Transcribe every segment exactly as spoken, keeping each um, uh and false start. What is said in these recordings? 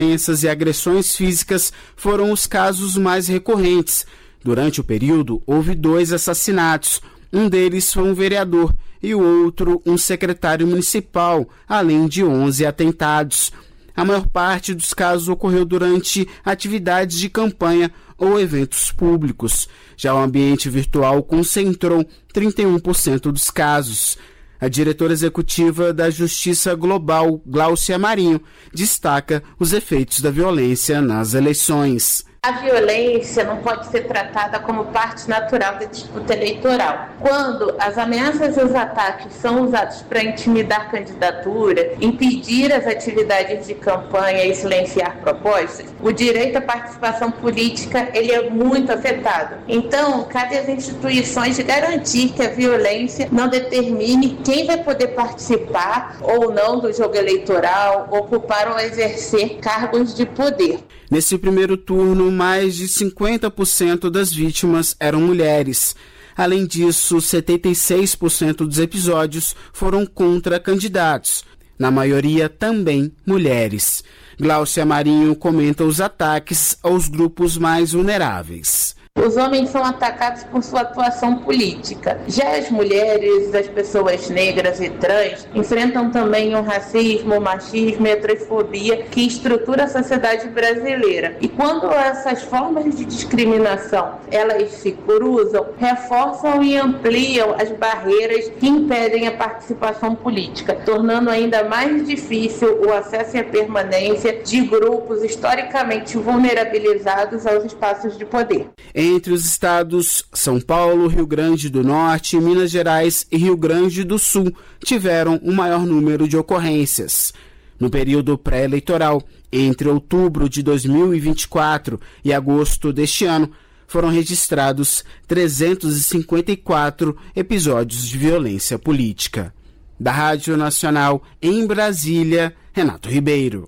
Ofensas e agressões físicas foram os casos mais recorrentes. Durante o período, houve dois assassinatos. Um deles foi um vereador e o outro um secretário municipal, além de onze atentados. A maior parte dos casos ocorreu durante atividades de campanha ou eventos públicos. Já o ambiente virtual concentrou trinta e um por cento dos casos. A diretora executiva da Justiça Global, Gláucia Marinho, destaca os efeitos da violência nas eleições. A violência não pode ser tratada como parte natural da disputa eleitoral. Quando as ameaças e os ataques são usados para intimidar candidatura, impedir as atividades de campanha e silenciar propostas, o direito à participação política ele é muito afetado. Então, cabe às instituições garantir que a violência não determine quem vai poder participar ou não do jogo eleitoral, ocupar ou exercer cargos de poder. Nesse primeiro turno, mais de cinquenta por cento das vítimas eram mulheres. Além disso, setenta e seis por cento dos episódios foram contra candidatos, na maioria também mulheres. Gláucia Marinho comenta os ataques aos grupos mais vulneráveis. Os homens são atacados por sua atuação política. Já as mulheres, as pessoas negras e trans enfrentam também o racismo, o machismo e a transfobia que estrutura a sociedade brasileira. E quando essas formas de discriminação elas se cruzam, reforçam e ampliam as barreiras que impedem a participação política, tornando ainda mais difícil o acesso e a permanência de grupos historicamente vulnerabilizados aos espaços de poder. Entre os estados São Paulo, Rio Grande do Norte, Minas Gerais e Rio Grande do Sul tiveram o maior número de ocorrências. No período pré-eleitoral, entre outubro de dois mil e vinte e quatro e agosto deste ano, foram registrados trezentos e cinquenta e quatro episódios de violência política. Da Rádio Nacional em Brasília, Renato Ribeiro.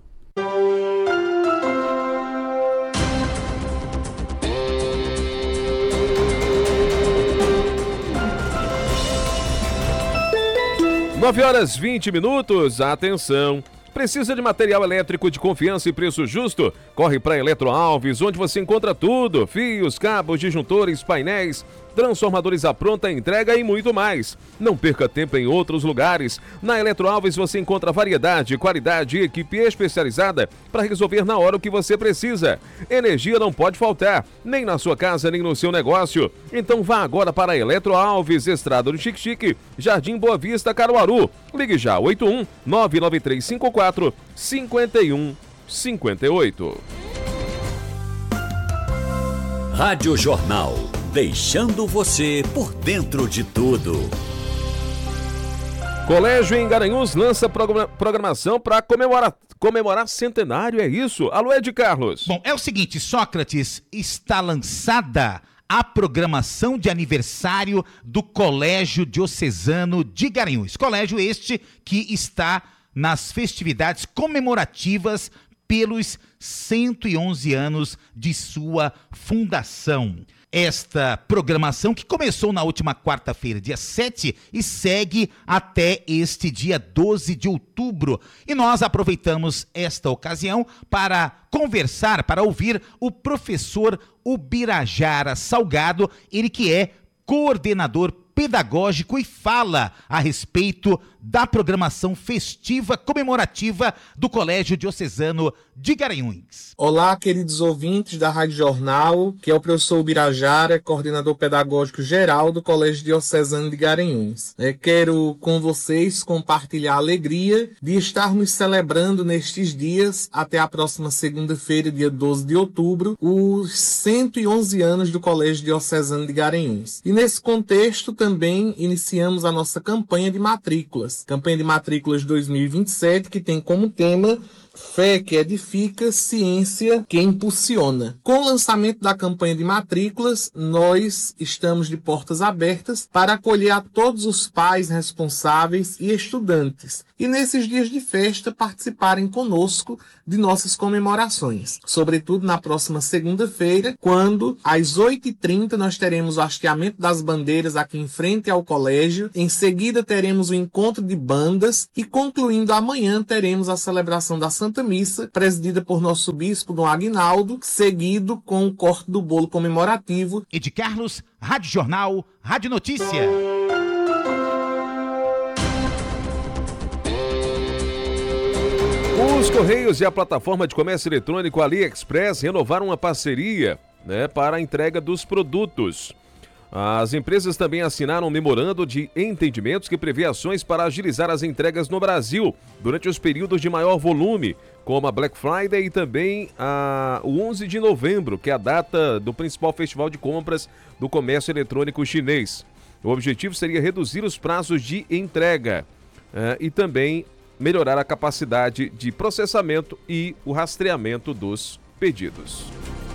nove horas e vinte minutos, atenção! Precisa de material elétrico de confiança e preço justo? Corre para Eletroalves, onde você encontra tudo: fios, cabos, disjuntores, painéis, transformadores à pronta entrega e muito mais. Não perca tempo em outros lugares. Na Eletroalves você encontra variedade, qualidade e equipe especializada para resolver na hora o que você precisa. Energia não pode faltar, nem na sua casa, nem no seu negócio. Então vá agora para a Eletroalves, Estrada do Xique-Xique, Jardim Boa Vista, Caruaru. Ligue já, oito um nove nove três cinco quatro cinco um cinco oito. Rádio Jornal, deixando você por dentro de tudo. Colégio em Garanhuns lança programação para comemorar, comemorar centenário, é isso? Alô, Ed Carlos. Bom, é o seguinte, Sócrates, está lançada a programação de aniversário do Colégio Diocesano de Garanhuns. Colégio este que está nas festividades comemorativas pelos cento e onze anos de sua fundação. Esta programação que começou na última quarta-feira, dia sete, e segue até este dia doze de outubro. E nós aproveitamos esta ocasião para conversar, para ouvir o professor Ubirajara Salgado, ele que é coordenador pedagógico e fala a respeito da programação festiva comemorativa do Colégio Diocesano de Garanhuns. Olá, queridos ouvintes da Rádio Jornal, que é o professor Ubirajara, coordenador pedagógico geral do Colégio Diocesano de Garanhuns. É, quero com vocês compartilhar a alegria de estarmos celebrando nestes dias, até a próxima segunda-feira, dia doze de outubro, os cento e onze anos do Colégio Diocesano de Garanhuns. E nesse contexto também iniciamos a nossa campanha de matrículas. Campanha de matrículas dois mil e vinte e sete, que tem como tema Fé que edifica, ciência que impulsiona. Com o lançamento da campanha de matrículas, nós estamos de portas abertas para acolher a todos os pais responsáveis e estudantes. E nesses dias de festa participarem conosco de nossas comemorações. Sobretudo na próxima segunda-feira, quando às oito e trinta nós teremos o hasteamento das bandeiras aqui em frente ao colégio. Em seguida teremos o encontro de bandas e concluindo amanhã teremos a celebração da Santa Missa, presidida por nosso bispo Dom Aguinaldo, seguido com o corte do bolo comemorativo. Ed Carlos, Rádio Jornal, Rádio Notícia. Os Correios e a plataforma de comércio eletrônico AliExpress renovaram uma parceria, né, para a entrega dos produtos. As empresas também assinaram um memorando de entendimentos que prevê ações para agilizar as entregas no Brasil durante os períodos de maior volume, como a Black Friday e também a, o onze de novembro, que é a data do principal festival de compras do comércio eletrônico chinês. O objetivo seria reduzir os prazos de entrega uh, e também melhorar a capacidade de processamento e o rastreamento dos pedidos.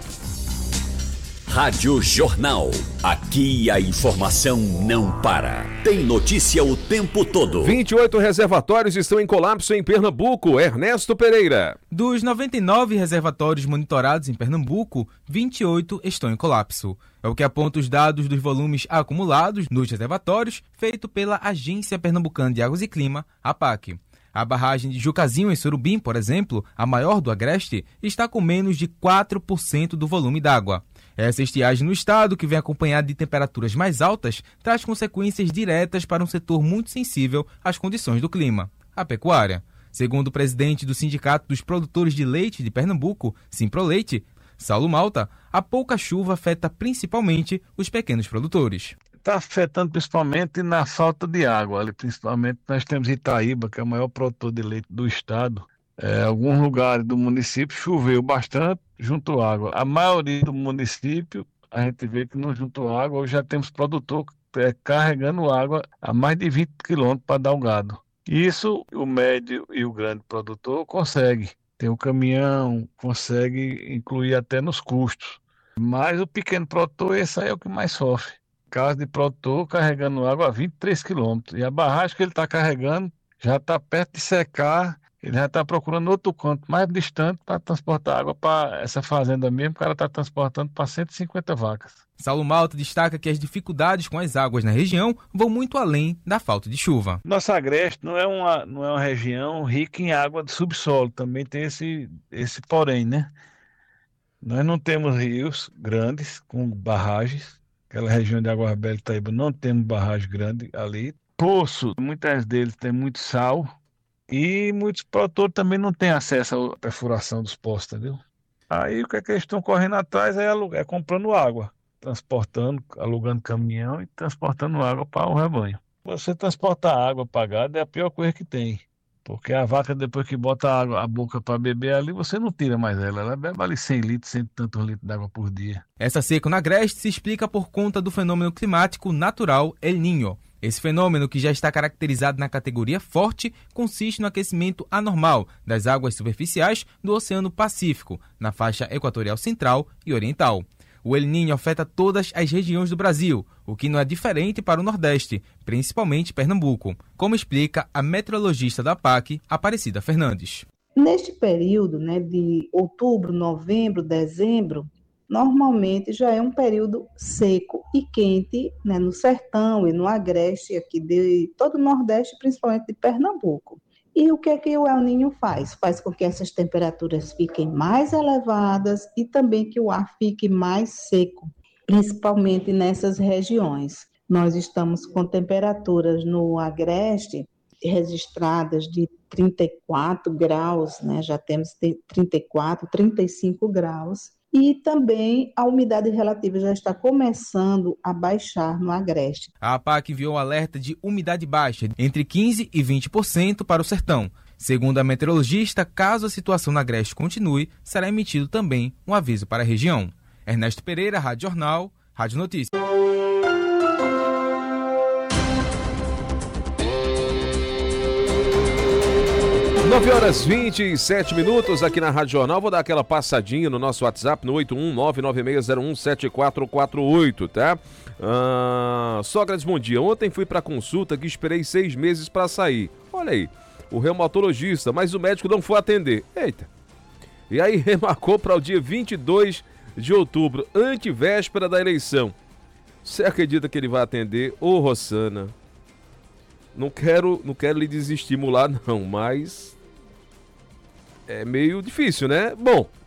Rádio Jornal. Aqui a informação não para. Tem notícia o tempo todo. vinte e oito reservatórios estão em colapso em Pernambuco. Ernesto Pereira. Dos noventa e nove reservatórios monitorados em Pernambuco, vinte e oito estão em colapso. É o que aponta os dados dos volumes acumulados nos reservatórios, feito pela Agência Pernambucana de Águas e Clima, a APAC. A barragem de Jucazinho, em Surubim, por exemplo, a maior do Agreste, está com menos de quatro por cento do volume d'água. Essa estiagem no estado, que vem acompanhada de temperaturas mais altas, traz consequências diretas para um setor muito sensível às condições do clima, a pecuária. Segundo o presidente do Sindicato dos Produtores de Leite de Pernambuco, Simproleite, Saulo Malta, a pouca chuva afeta principalmente os pequenos produtores. Está afetando principalmente na falta de água. Ali, principalmente nós temos Itaíba, que é o maior produtor de leite do estado. É, alguns lugares do município choveu bastante, juntou água. A maioria do município, a gente vê que não juntou água. Hoje já temos produtor é, carregando água a mais de vinte quilômetros para dar o gado. Isso o médio e o grande produtor consegue. Tem o caminhão, consegue incluir até nos custos. Mas o pequeno produtor, esse aí é o que mais sofre. Caso de produtor carregando água a vinte e três quilômetros. E a barragem que ele está carregando já está perto de secar. Ele já está procurando outro canto mais distante para transportar água para essa fazenda mesmo. O cara está transportando para cento e cinquenta vacas. Saulo Malta destaca que as dificuldades com as águas na região vão muito além da falta de chuva. Nossa Agreste não é uma, não é uma região rica em água de subsolo. Também tem esse, esse porém, né? Nós não temos rios grandes com barragens. Aquela região de Águas Belas e Itaíba não temos barragem grande ali. Poço, muitas deles têm muito sal e muitos produtores também não têm acesso à perfuração dos poços, entendeu? Aí o que é que eles estão correndo atrás é, é comprando água, transportando, alugando caminhão e transportando água para o rebanho. Você transportar água para gado é a pior coisa que tem. Porque a vaca, depois que bota a, água, a boca para beber ali, você não tira mais ela. Ela bebe ali cem litros, cem e tantos litros d'água por dia. Essa seca no Agreste se explica por conta do fenômeno climático natural El Niño. Esse fenômeno, que já está caracterizado na categoria forte, consiste no aquecimento anormal das águas superficiais do Oceano Pacífico, na faixa equatorial central e oriental. O El Niño afeta todas as regiões do Brasil, o que não é diferente para o Nordeste, principalmente Pernambuco, como explica a meteorologista da APAC, Aparecida Fernandes. Neste período, né, de outubro, novembro, dezembro, normalmente já é um período seco e quente, né, no sertão e no agreste aqui de todo o Nordeste, principalmente de Pernambuco. E o que é que o El Niño faz? Faz com que essas temperaturas fiquem mais elevadas e também que o ar fique mais seco, principalmente nessas regiões. Nós estamos com temperaturas no Agreste registradas de trinta e quatro graus, né? Já temos trinta e quatro, trinta e cinco graus. E também a umidade relativa já está começando a baixar no Agreste. A APAC enviou um alerta de umidade baixa, entre quinze e vinte por cento para o sertão. Segundo a meteorologista, caso a situação no Agreste continue, será emitido também um aviso para a região. Ernesto Pereira, Rádio Jornal, Rádio Notícias. nove horas e vinte e sete minutos aqui na Rádio Jornal. Vou dar aquela passadinha no nosso WhatsApp no oito um nove nove seis zero um sete quatro quatro oito, tá? Ah, Sócrates, bom dia. Ontem fui para consulta que esperei seis meses para sair. Olha aí, o reumatologista, mas o médico não foi atender. Eita. E aí remarcou para o dia vinte e dois de outubro, antevéspera da eleição. Você acredita que ele vai atender? Ô, Rossana, não quero, não quero lhe desestimular não, mas é meio difícil, né? Bom,